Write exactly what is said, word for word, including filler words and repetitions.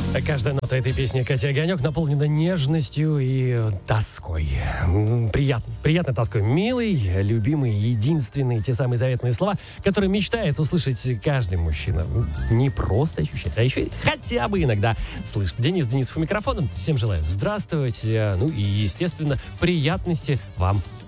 Каждая нота этой песни «Катя Огонек» наполнена нежностью и тоской. Прият, приятной тоской. Милый, любимый, единственный, те самые заветные слова, которые мечтает услышать каждый мужчина. Не просто ощущать, а еще и хотя бы иногда слышать. Денис Денисов у микрофона. Всем желаю здравствовать. Ну и, естественно, приятности вам